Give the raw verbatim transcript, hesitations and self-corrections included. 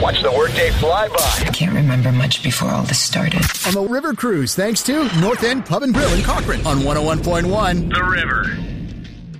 Watch the workday fly by. I can't remember much before all this started. On the River Cruise, thanks to North End Pub and Grill in Cochrane on one oh one point one. The River.